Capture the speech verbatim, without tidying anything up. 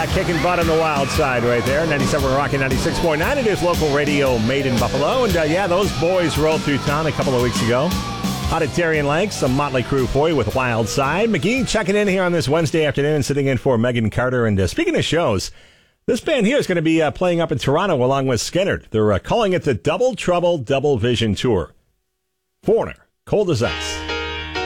Yeah, kicking butt on the wild side right there. ninety-seven Rocky, ninety-six point nine. It is local radio made in Buffalo. And uh, yeah, those boys rolled through town a couple of weeks ago. Out at Darien Lakes, some Motley Crue for you with Wild Side. McGee checking in here on this Wednesday afternoon, sitting in for Megan Carter. And uh, speaking of shows, this band here is going to be uh, playing up in Toronto along with Skynyrd. They're uh, calling it the Double Trouble Double Vision Tour. Foreigner, Cold as Ice.